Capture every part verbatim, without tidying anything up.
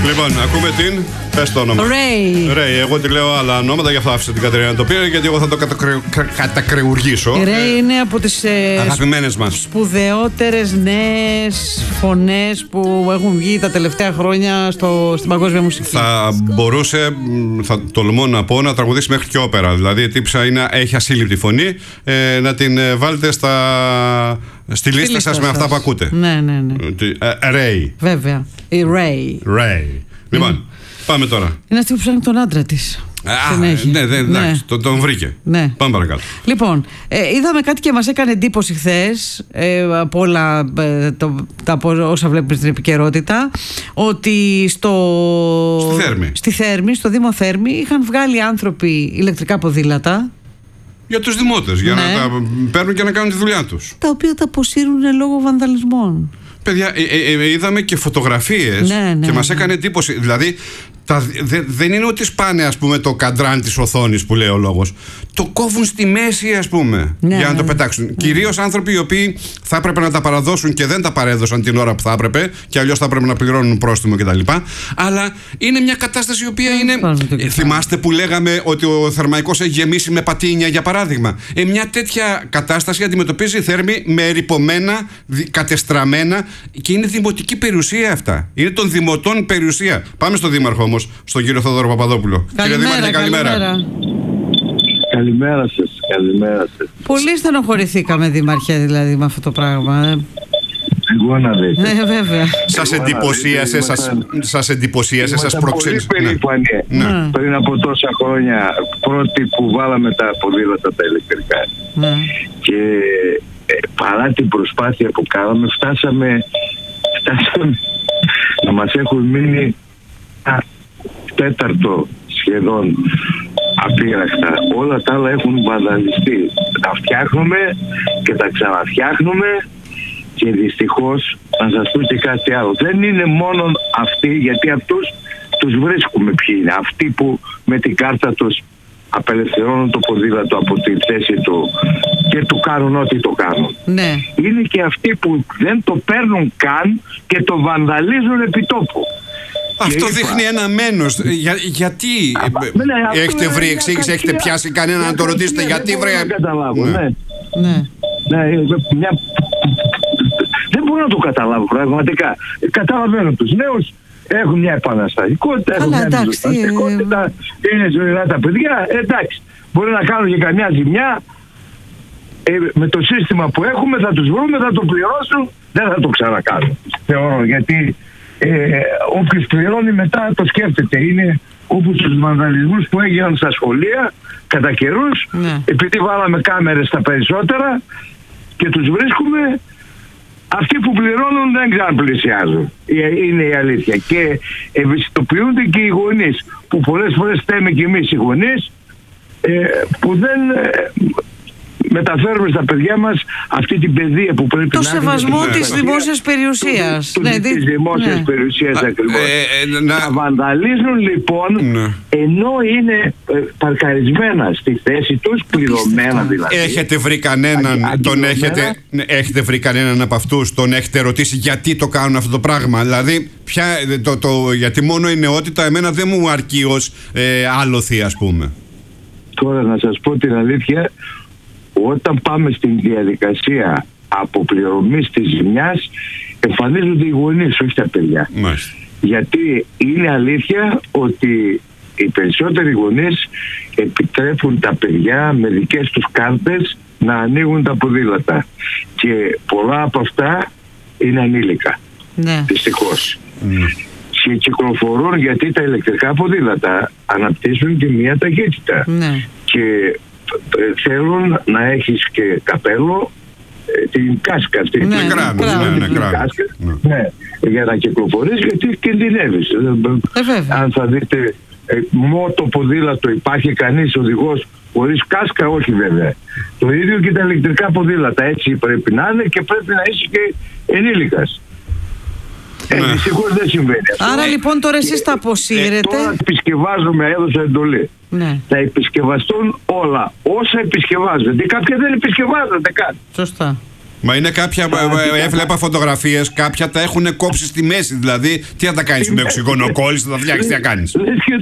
Λοιπόν, ακούμε την. Πες το όνομα. Ray. Ray. Εγώ τη λέω άλλα ονόματα, γι' αυτό άφησα την Κατερίνα να το πει, γιατί εγώ θα το κατακρε... κατακρεουργήσω. Η Ray είναι από τις ε, αγαπημένες μας σπουδαιότερες νέες φωνές που έχουν βγει τα τελευταία χρόνια στο, στην παγκόσμια μουσική. Θα μπορούσε, θα τολμώ να πω, να τραγουδήσει μέχρι και όπερα. Δηλαδή η τύψα είναι, έχει ασύλληπτη φωνή. Ε, να την βάλετε στα, στη λίστα, λίστα σας με αυτά που ακούτε. Ναι, ναι, ναι. Ray. Βέβαια. Η Ray. Ray. Λοιπόν, mm. πάμε τώρα. Είναι αυτή που ψάχνει τον άντρα της. Α, ναι, ναι, ναι, ναι. Τον, τον βρήκε. Ναι. Πάμε παρακάτω. Λοιπόν, ε, είδαμε κάτι και μας έκανε εντύπωση χθες, ε, από όλα ε, το, τα, όσα βλέπουμε στην επικαιρότητα, ότι στο, στη, Θέρμη. στη Θέρμη, στο Δήμο Θέρμη, είχαν βγάλει άνθρωποι ηλεκτρικά ποδήλατα. Για τους δημότες, για ναι. να τα παίρνουν και να κάνουν τη δουλειά τους. Τα οποία τα αποσύρουν λόγω βανδαλισμών. Παιδιά, ε, ε, ε, είδαμε και φωτογραφίες ναι, ναι, και μας ναι. έκανε εντύπωση. Δηλαδή, τα, δε, δεν είναι ότι σπάνε, ας πούμε, το καντράν της οθόνης που λέει ο λόγος. Το κόβουν στη μέση, ας πούμε, ναι, για να ναι, το πετάξουν. Ναι. Κυρίως άνθρωποι οι οποίοι θα έπρεπε να τα παραδώσουν και δεν τα παρέδωσαν την ώρα που θα έπρεπε, και αλλιώς θα έπρεπε να πληρώνουν πρόστιμο κτλ. Αλλά είναι μια κατάσταση η οποία είναι. Ε, θυμάστε που λέγαμε ότι ο Θερμαϊκός έχει γεμίσει με πατίνια, για παράδειγμα. Ε, μια τέτοια κατάσταση αντιμετωπίζει η Θέρμη με ερειπωμένα, κατεστραμμένα, και είναι δημοτική περιουσία αυτά. Είναι των δημοτών περιουσία. Πάμε στον Δήμαρχο όμως, στον κύριο Θόδωρο Παπαδόπουλο. Καλημέρα, κύριε Δήμαρχε, καλημέρα. καλημέρα. Καλημέρα σας, καλημέρα σας. Πολύ στενοχωρηθήκαμε, Δήμαρχε, δηλαδή, με αυτό το πράγμα. Εγώ να δείτε. Ναι, βέβαια. Σας εντυπωσίασε, σας, σας εντυπωσίασε, σας προξένησε. Πολύ περήφανοι. Ναι. Ναι. Πριν από τόσα χρόνια, πρώτοι που βάλαμε τα ποδήλατα τα ηλεκτρικά. Ναι. Και ε, παρά την προσπάθεια που κάναμε, φτάσαμε, φτάσαμε να μας έχουν μείνει α, τέταρτο σχεδόν απείραχτα. Όλα τα άλλα έχουν βανδαλιστεί. Τα φτιάχνουμε και τα ξαναφτιάχνουμε, και δυστυχώς να σας πω και κάτι άλλο. Δεν είναι μόνο αυτοί, γιατί αυτούς τους βρίσκουμε ποιοι είναι. Αυτοί που με την κάρτα τους απελευθερώνουν το ποδήλατο από τη θέση του και του κάνουν ό,τι το κάνουν. Ναι. Είναι και αυτοί που δεν το παίρνουν καν και το βανδαλίζουν επί τόπου. Αυτό είπα, δείχνει ένα μένος. Για, γιατί α, ναι, έχετε βρει εξήγηση, έχετε πιάσει κανένα να το ρωτήσετε γιατί βρει. Δεν καταλάβω. Ναι. Ναι. Ναι. Ναι, μια... Δεν μπορώ να το καταλάβω πραγματικά. Καταλαβαίνω τους νέους, έχουν μια επαναστατικότητα, έχουν μια επαναστατικότητα, είναι ζωηρά τα παιδιά. Εντάξει, μπορεί να κάνουν και καμιά ζημιά. Ε, με το σύστημα που έχουμε θα τους βρούμε, θα το πληρώσουν, δεν θα το ξανακάνουν. Θεωρώ, γιατί ε, όποιος πληρώνει μετά το σκέφτεται. Είναι όπως τους βανδαλισμούς που έγιναν στα σχολεία κατά καιρούς, ναι. επειδή βάλαμε κάμερες στα περισσότερα και τους βρίσκουμε. Αυτοί που πληρώνουν δεν ξαναπλησιάζουν. Είναι η αλήθεια. Και ευαισθητοποιούνται και οι γονείς, που πολλές φορές θέμε και εμείς οι γονείς, ε, που δεν ε, μεταφέρουμε στα παιδιά μας αυτή την παιδεία που πρέπει το να έχουμε. Το σεβασμό της δημόσιας περιουσίας. Του, ναι, της δημόσιας ναι. περιουσίας ακριβώς. Ε, ε, να... Τα βανδαλίζουν λοιπόν, ναι. ενώ είναι ε, παρκαρισμένα στη θέση τους, πληρωμένα δηλαδή. Έχετε βρει κανέναν, α, τον έχετε, έχετε βρει κανέναν από αυτούς, τον έχετε ρωτήσει γιατί το κάνουν αυτό το πράγμα? Δηλαδή, ποια, το, το, γιατί μόνο η νεότητα εμένα δεν μου αρκεί ως ε, άλοθη, ας πούμε. Τώρα να σας πω την αλήθεια, όταν πάμε στην διαδικασία αποπληρωμής της ζημιάς, εμφανίζονται οι γονείς, όχι τα παιδιά. Μάλιστα. Γιατί είναι αλήθεια ότι οι περισσότεροι γονείς επιτρέπουν τα παιδιά με δικές τους κάρτες να ανοίγουν τα ποδήλατα. Και πολλά από αυτά είναι ανήλικα. Ναι. Δυστυχώς. Ναι. Και κυκλοφορούν, γιατί τα ηλεκτρικά ποδήλατα αναπτύσσουν και μια ταχύτητα. Ναι. Και θέλουν να έχεις και καπέλο, την κάσκα αυτή. Ναι, ναι, ναι, ναι, κάσκα, ναι, για να κυκλοφορείς, γιατί κινδυνεύεις. Ε, Αν θα δείτε ε, μότο ποδήλατο, υπάρχει κανείς οδηγός χωρίς κάσκα? Όχι βέβαια. Το ίδιο και τα ηλεκτρικά ποδήλατα, έτσι πρέπει να είναι, και πρέπει να είσαι και ενήλικας. Ε, δυστυχώς δεν συμβαίνει αυτό. Άρα λοιπόν τώρα εσείς τα αποσύρετε. Ε, τώρα επισκευάζουμε, έδωσα εντολή. Ναι. Θα επισκευαστούν όλα όσα επισκευάζονται. Κάποια δεν επισκευάζονται καν. Σωστά. Μα είναι κάποια, έβλεπα φωτογραφίες, κάποια τα έχουν κόψει στη μέση. Δηλαδή, τι θα τα κάνεις με οξυγονοκόλληση, θα τα φτιάξεις, τι θα κάνεις. Λες και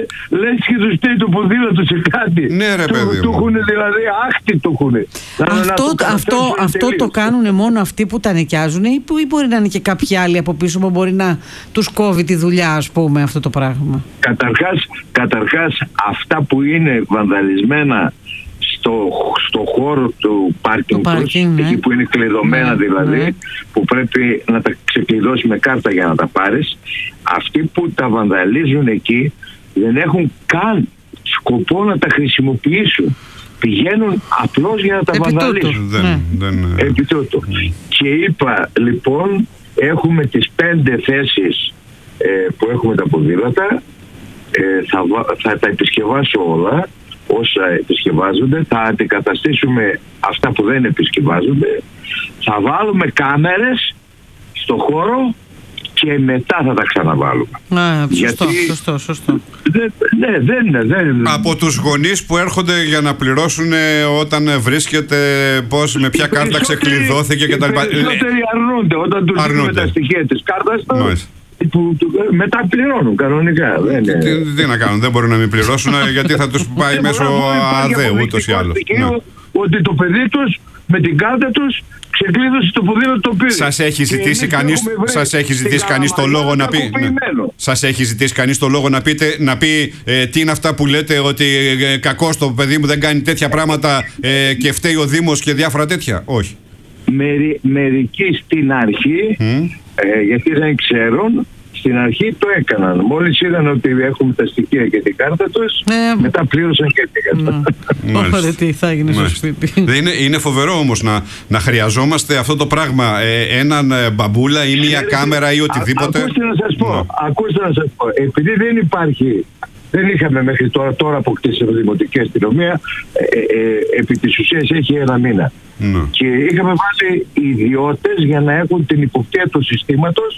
τους στέει το ποδήλατο σε κάτι. Ναι, ρε παιδί. Του έχουν δηλαδή άχτη, του έχουν. Αυτό, αυτό, αυτό το κάνουν μόνο αυτοί που τα νοικιάζουν, ή μπορεί να είναι και κάποιοι άλλοι από πίσω που μπορεί να τους κόβει τη δουλειά, ας πούμε, αυτό το πράγμα. Καταρχάς, καταρχάς αυτά που είναι βανδαλισμένα στο, στο χώρο του πάρκινγκ, ναι. εκεί που είναι κλειδωμένα, ναι, δηλαδή, ναι, που πρέπει να τα ξεκλειδώσει με κάρτα για να τα πάρεις, αυτοί που τα βανδαλίζουν εκεί δεν έχουν καν σκοπό να τα χρησιμοποιήσουν. Πηγαίνουν απλώς για να τα Επί βανδαλίσουν. Ναι. Δεν... Επί τούτου. Και είπα, λοιπόν, έχουμε τις πέντε θέσεις ε, που έχουμε τα ποδήλατα, ε, θα, θα τα επισκευάσω όλα όσα επισκευάζονται, θα αντικαταστήσουμε αυτά που δεν επισκευάζονται, θα βάλουμε κάμερες στο χώρο και μετά θα τα ξαναβάλουμε. Α, σωστό, γιατί... σωστό, σωστό. Ναι, δεν, δεν. Από τους γονείς που έρχονται για να πληρώσουν όταν βρίσκεται πώς, με ποια κάρτα ξεκλειδώθηκε κτλ. Οι περισσότεροι αρνούνται όταν τους δίνουμε τα στοιχεία της κάρτας. Που, που, μετά πληρώνουν κανονικά. Δεν είναι... τι, τι να κάνουν, δεν μπορούν να μην πληρώσουν γιατί θα τους πάει μέσω ΑΔΕ ούτως ή άλλως. Ναι. Ότι το παιδί τους με την κάρτα τους ξεκλείδωσε το ποδήλατο το πήρε. Σας έχει ζητήσει κανείς, σας έχει ζητήσει κανείς το λόγο να πει. Ναι. Σας έχει ζητήσει κανείς το λόγο να πείτε, να πει ε, τι είναι αυτά που λέτε, ότι ε, κακώς το παιδί μου δεν κάνει τέτοια πράγματα ε, και φταίει ο Δήμος και διάφορα τέτοια. Όχι. Μερι, μερικοί στην αρχή, mm. ε, γιατί δεν ξέρουν, στην αρχή το έκαναν. Μόλις είδαν ότι έχουμε τα στοιχεία και την κάρτα τους, ε, μετά πλήρωσαν και την κάρτα. Ωραία, τι θα έγινε στο σπίτι. Είναι, είναι φοβερό όμως να, να χρειαζόμαστε αυτό το πράγμα. Ε, έναν μπαμπούλα ή μια κάμερα ή οτιδήποτε. Α, ακούστε να σας πω, ακούστε να σας πω. Επειδή δεν υπάρχει, δεν είχαμε μέχρι τώρα, τώρα αποκτήσει η Δημοτική Αστυνομία, ε, ε, επί της ουσίας έχει ένα μήνα. Ναι. Και είχαμε βάλει ιδιώτες για να έχουν την υποπτία του συστήματος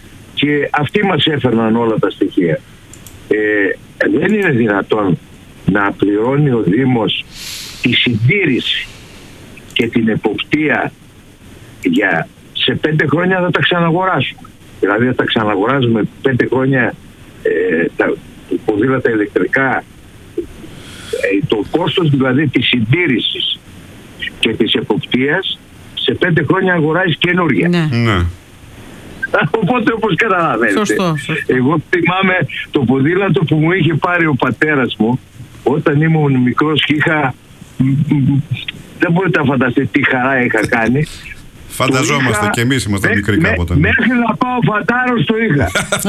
και αυτοί μας έφερναν όλα τα στοιχεία. Ε, δεν είναι δυνατόν να πληρώνει ο Δήμος τη συντήρηση και την εποπτεία για σε πέντε χρόνια θα τα ξαναγοράσουμε. Δηλαδή θα τα ξαναγοράζουμε πέντε χρόνια ε, τα ποδήλατα ηλεκτρικά. Ε, το κόστος δηλαδή της συντήρησης και της εποπτείας σε πέντε χρόνια αγοράζεις καινούργια. Ναι. Ναι. Οπότε όπως καταλαβαίνετε, σωστό, σωστό. εγώ θυμάμαι το ποδήλατο που μου είχε πάρει ο πατέρας μου όταν ήμουν μικρός και είχα, δεν μπορείτε να φανταστείτε τι χαρά είχα κάνει. Φανταζόμαστε είχα, και εμείς ήμασταν με, μικροί με, κάποτε. Μέχρι να πάω φαντάρος το είχα.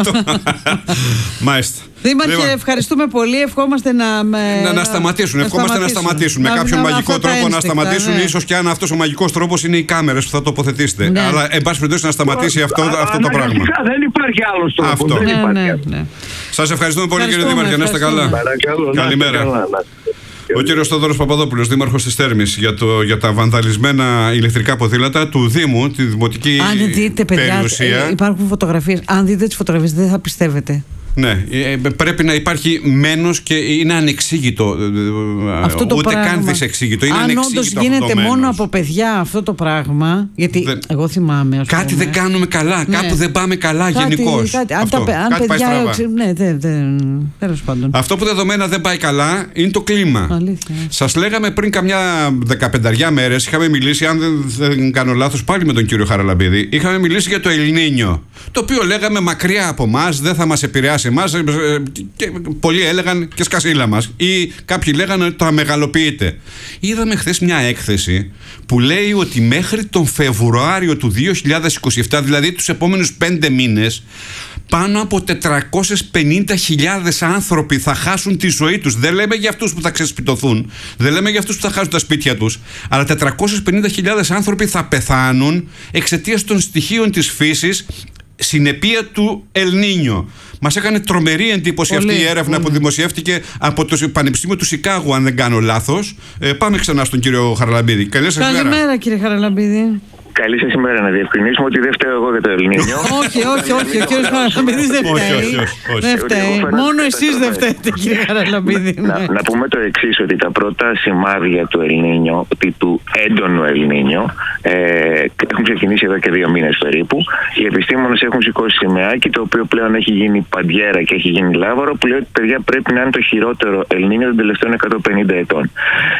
Μάλιστα. Δήμαρχε, ευχαριστούμε πολύ. Ευχόμαστε να, με... να, να σταματήσουν. Να Ευχόμαστε σταματήσουν. να σταματήσουν. Να, με κάποιον να, μαγικό τρόπο ένστικτα, να σταματήσουν. Ναι. Ίσως και αν αυτός ο μαγικός τρόπος είναι οι κάμερες που θα τοποθετήσετε. Ναι. Αλλά εν πάση περιπτώσει να σταματήσει αυτό, α, αυτό το πράγμα. Δεν υπάρχει άλλος τρόπος. Αυτό. Δεν ναι, υπάρχει. Ναι, ναι. Σας ευχαριστούμε πολύ, κύριε Δήμαρχε. Να είστε καλά. Καλημέρα. Ο κύριος Θόδωρος Παπαδόπουλος, δήμαρχος της Θέρμης, για, το, για τα βανδαλισμένα ηλεκτρικά ποδήλατα του Δήμου, τη δημοτική Αν δείτε, παιδιά, περιουσία. Υπάρχουν φωτογραφίες. Αν δείτε τις φωτογραφίες, δεν θα πιστεύετε. Ναι, πρέπει να υπάρχει μένος και είναι ανεξήγητο. Αυτό το ούτε πράγμα. καν δυσεξήγητο. Είναι αν όντως γίνεται μόνο από παιδιά αυτό το πράγμα. Γιατί δεν... εγώ θυμάμαι. Ας κάτι πούμε. δεν κάνουμε καλά. Ναι. Κάπου δεν πάμε καλά γενικώς. Κάτι, αν, τα, αν κάτι παιδιά. Ναι, δεν. Δε, τέλος πάντων. Αυτό που δεδομένα δεν πάει καλά είναι το κλίμα. Αλήθεια. Σας λέγαμε πριν καμιά δεκαπενταριά μέρες, είχαμε μιλήσει, αν δεν, δεν κάνω λάθος, πάλι με τον κύριο Χαραλαμπίδη, είχαμε μιλήσει για το Ελνίνιο. Το οποίο λέγαμε μακριά από εμάς, δεν θα μας επηρεάσει εμάς, και πολλοί έλεγαν και σκασίλα μας, ή κάποιοι λέγανε ότι το αμεγαλοποιείται. Είδαμε χθες μια έκθεση που λέει ότι μέχρι τον Φεβρουάριο του δύο χιλιάδες είκοσι επτά, δηλαδή τους επόμενους πέντε μήνες, πάνω από τετρακόσιες πενήντα χιλιάδες άνθρωποι θα χάσουν τη ζωή τους. Δεν λέμε για αυτούς που θα ξεσπιτωθούν, δεν λέμε για αυτούς που θα χάσουν τα σπίτια τους, αλλά τετρακόσιες πενήντα χιλιάδες άνθρωποι θα πεθάνουν εξαιτίας των στοιχείων της φύσης, συνεπία του Ελνίνιο. Μας έκανε τρομερή εντύπωση πολύ, αυτή η έρευνα πολύ. που δημοσιεύτηκε από το Πανεπιστήμιο του Σικάγου, αν δεν κάνω λάθος. Ε, πάμε ξανά στον κύριο Χαραλαμπίδη. Καλή σας μέρα. Καλημέρα, κύριε Χαραλαμπίδη. Καλή σας ημέρα. Να διευκρινίσουμε ότι δεν φταίω εγώ για το Ελνίνιο. Όχι, όχι, όχι. Ο κύριος Χαραλαμπίδης δεν φταίει. Δεν φταίει. Μόνο εσείς δεν φταίτε, κύριε Χαραλαμπίδη. Να πούμε το εξής, ότι τα πρώτα σημάδια του Ελνίνιο, ότι του έντονου Ελνίνιο, έχουν ξεκινήσει εδώ και δύο μήνες περίπου. Οι επιστήμονες έχουν σηκώσει σημαίακι, το οποίο πλέον έχει γίνει παντιέρα και έχει γίνει λάβαρο, που λέει ότι παιδιά πρέπει να είναι το χειρότερο Ελνίνιο των τελευταίων εκατόν πενήντα ετών.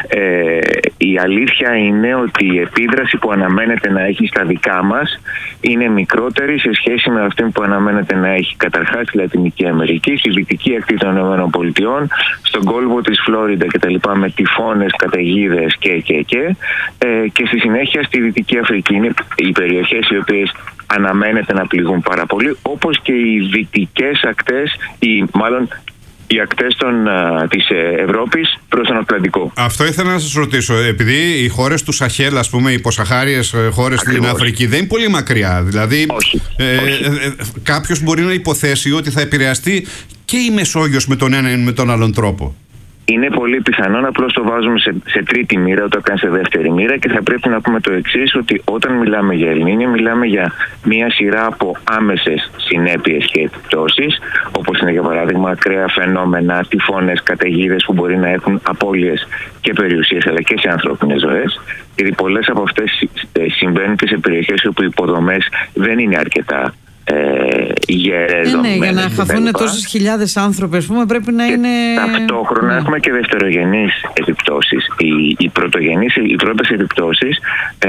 Ε, η αλήθεια είναι ότι η επίδραση που αναμένεται να έχει στα δικά μας είναι μικρότερη σε σχέση με αυτή που αναμένεται να έχει καταρχάς στη Λατινική Αμερική, στη δυτική ακτή των ΗΠΑ, στον κόλπο της Φλόριντα κτλ. Με τυφώνες, καταιγίδες και, και, και, ε, και στη συνέχεια στη Δυτική Αφρική. Είναι οι περιοχές οι οποίες αναμένεται να πληγούν πάρα πολύ, όπως και οι δυτικές ακτές, ή μάλλον οι ακτές των, α, της Ευρώπης προς τον Ατλαντικό. Αυτό ήθελα να σας ρωτήσω, επειδή οι χώρες του Σαχέλ, ας πούμε, οι υποσαχάριες χώρες στην Αφρική δεν είναι πολύ μακριά, δηλαδή όχι, ε, όχι. Ε, ε, κάποιος μπορεί να υποθέσει ότι θα επηρεαστεί και η Μεσόγειος με τον ένα ή με τον άλλον τρόπο. Είναι πολύ πιθανόν, απλώς το βάζουμε σε, σε τρίτη μοίρα όταν κάνει σε δεύτερη μοίρα, και θα πρέπει να πούμε το εξής, ότι όταν μιλάμε για Ελνίνιο μιλάμε για μια σειρά από άμεσες συνέπειες και επιπτώσεις, όπως είναι για παράδειγμα ακραία φαινόμενα, τυφώνες, καταιγίδες που μπορεί να έχουν απώλειες και περιουσίες αλλά και σε ανθρώπινες ζωές. Γιατί πολλές από αυτές συμβαίνουν και σε περιοχές όπου οι υποδομές δεν είναι αρκετά Ε, γερές, ναι, ναι, για να χαθούν τόσες χιλιάδες άνθρωποι, ας πούμε, πρέπει να και είναι. Ταυτόχρονα ναι. έχουμε και δευτερογενείς επιπτώσεις. Οι, οι πρωτογενείς, οι πρώτες επιπτώσεις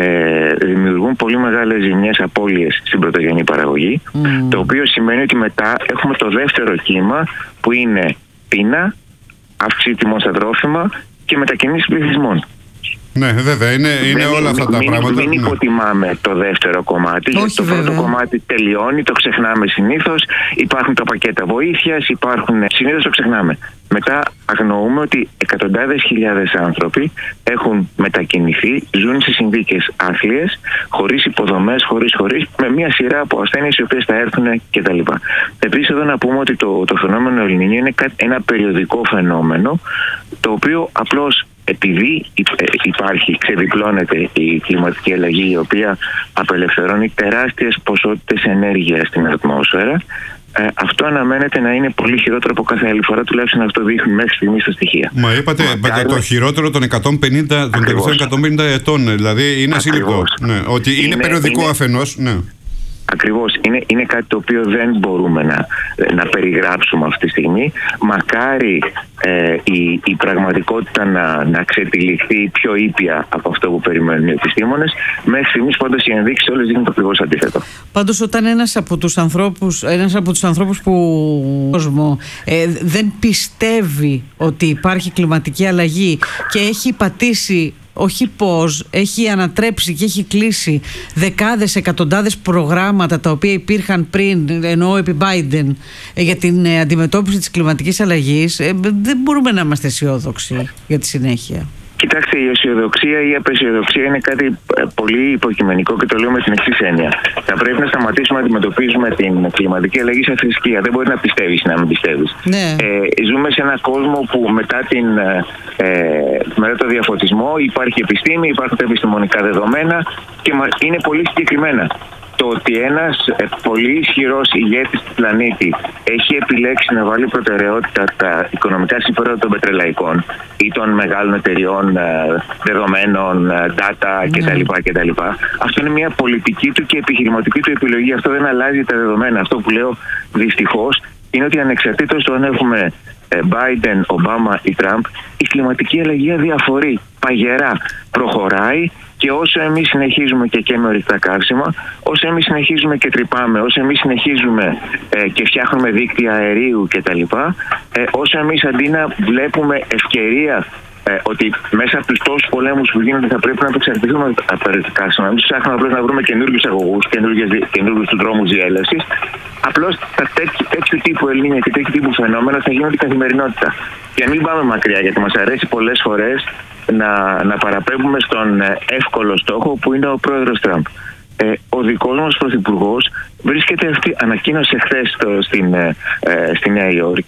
ε, δημιουργούν πολύ μεγάλες ζημιές, απώλειες στην πρωτογενή παραγωγή, mm. το οποίο σημαίνει ότι μετά έχουμε το δεύτερο κύμα που είναι πείνα, αύξηση τιμών στα τρόφιμα και μετακινήσεις πληθυσμών. Ναι, βέβαια, είναι, είναι μην, όλα αυτά μην, τα μην, πράγματα. Μην υποτιμάμε το δεύτερο κομμάτι. Όχι, γιατί το βέβαια. πρώτο κομμάτι τελειώνει, το ξεχνάμε συνήθως. Υπάρχουν τα πακέτα βοήθειας, υπάρχουν. Συνήθως το ξεχνάμε. Μετά αγνοούμε ότι εκατοντάδες χιλιάδες άνθρωποι έχουν μετακινηθεί, ζουν σε συνθήκες άθλιες, χωρίς υποδομές, χωρίς, χωρίς, με μια σειρά από ασθένειες οι οποίες θα έρθουν κτλ. Επίσης, εδώ να πούμε ότι το, το φαινόμενο Ελνίνιο είναι ένα περιοδικό φαινόμενο, το οποίο απλώς επειδή υπάρχει, ξεδιπλώνεται η κλιματική αλλαγή, η οποία απελευθερώνει τεράστιες ποσότητες ενέργειας στην ατμόσφαιρα, ε, αυτό αναμένεται να είναι πολύ χειρότερο από κάθε άλλη φορά, τουλάχιστον αυτό δείχνει μέχρι στιγμής τα στοιχεία. Μα είπατε Μακάρι... το χειρότερο των εκατόν πενήντα, των τελευταίων εκατόν πενήντα ετών, δηλαδή είναι ασύλληπτο. Ναι, ότι είναι, είναι περιοδικό είναι... αφενός. Ναι. Ακριβώς. Είναι, είναι κάτι το οποίο δεν μπορούμε να, να περιγράψουμε αυτή τη στιγμή. Μακάρι ε, η, η πραγματικότητα να, να ξετυλιχθεί πιο ήπια από αυτό που περιμένουν οι επιστήμονες. Μέχρι στιγμής πάντως οι ενδείξεις όλες δείχνουν το ακριβώς αντίθετο. Πάντως όταν ένας από τους ανθρώπους, ένας από τους ανθρώπους που κόσμο, ε, δεν πιστεύει ότι υπάρχει κλιματική αλλαγή και έχει πατήσει, όχι πώς, έχει ανατρέψει και έχει κλείσει δεκάδες, εκατοντάδες προγράμματα τα οποία υπήρχαν πριν, εννοώ επί Biden, για την αντιμετώπιση της κλιματικής αλλαγής, δεν μπορούμε να είμαστε αισιόδοξοι για τη συνέχεια. Κοιτάξτε, η αισιοδοξία ή η απεσιοδοξία είναι κάτι πολύ υποκειμενικό και το λέω με την εξής έννοια. Θα πρέπει να σταματήσουμε να αντιμετωπίζουμε την κλιματική αλλαγή σαν θρησκεία. Δεν μπορεί να πιστεύεις ή να μην πιστεύεις. Ναι. Ε, ζούμε σε έναν κόσμο που μετά, την, ε, μετά το διαφωτισμό υπάρχει επιστήμη, υπάρχουν τα επιστημονικά δεδομένα και είναι πολύ συγκεκριμένα. Το ότι ένας ε, πολύ ισχυρός ηγέτης του πλανήτη έχει επιλέξει να βάλει προτεραιότητα τα οικονομικά συμφέροντα των πετρελαϊκών ή των μεγάλων εταιριών ε, δεδομένων, ε, data κτλ. κτλ. Αυτό είναι μια πολιτική του και επιχειρηματική του επιλογή. Αυτό δεν αλλάζει τα δεδομένα. Αυτό που λέω δυστυχώς είναι ότι ανεξαρτήτως του αν έχουμε ε, Biden, Obama ή Trump, η κλιματική αλλαγή αδιαφορεί, παγερά προχωράει. Και όσο εμείς συνεχίζουμε και καίμε ορυκτά καύσιμα, όσο εμείς συνεχίζουμε και τρυπάμε, όσο εμείς συνεχίζουμε ε, και φτιάχνουμε δίκτυα αερίου κτλ., ε, όσο εμείς αντί να βλέπουμε ευκαιρία ε, ότι μέσα από τους τόσους πολέμους που γίνονται θα πρέπει να εξαρτηθούμε από τα ορυκτά καύσιμα, εμείς ψάχνουμε απλώς να βρούμε καινούργιους αγωγούς, καινούργιους δρόμους διέλευσης, απλώς τα τέτοιου, τέτοιου τύπου Ελνίνια και τέτοιου τύπου φαινόμενα θα γίνονται καθημερινότητα. Και μην πάμε μακριά, γιατί μας αρέσει πολλές φορές να, να παραπέμπουμε στον εύκολο στόχο που είναι ο πρόεδρος Τραμπ. Ε, ο δικός μας πρωθυπουργός βρίσκεται αυτή, ανακοίνωσε χθες στο, στην, ε, στη Νέα Υόρκη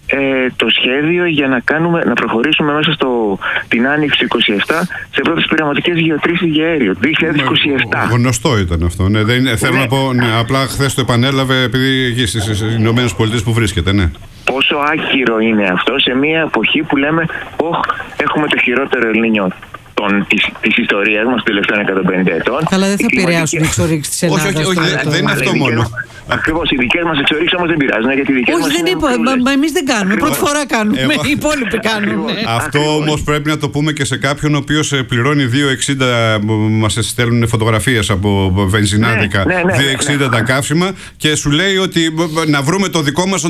ε, το σχέδιο για να, κάνουμε, να προχωρήσουμε μέσα στο, την Άνοιξη είκοσι επτά σε πρώτες πειραματικές γεωτρήσεις για αέριο. δύο χιλιάδες είκοσι επτά. Γνωστό ήταν αυτό. Ναι. Δεν, ναι. Θέλω να πω, ναι, απλά χθες το επανέλαβε επειδή εκεί στις Ηνωμένες Πολιτείες που βρίσκεται. Ναι. Πόσο άκυρο είναι αυτό σε μια εποχή που λέμε «Ωχ, έχουμε το χειρότερο Ελνίνιο της, της ιστορίας μας των τελευταίων εκατόν πενήντα ετών». Καλά, δεν θα επηρεάσουν οι εξορίξεις της Ελλάδας. Όχι, όχι, όχι, δεν είναι αυτό μόνο. Ακριβώς, οι δικές μας εξορίξεις όμως δεν πειράζουν, γιατί οι δικές όχι, μας δεν είπα, μα εμείς δεν κάνουμε. Πρώτη φορά κάνουμε. Οι υπόλοιποι κάνουν. Αυτό όμως πρέπει να το πούμε και σε κάποιον ο οποίος πληρώνει δύο εξήντα, μας στέλνουν φωτογραφίες από βενζινάδικα, δύο εξήντα τα καύσιμα και σου λέει ότι να βρούμε το δικό μας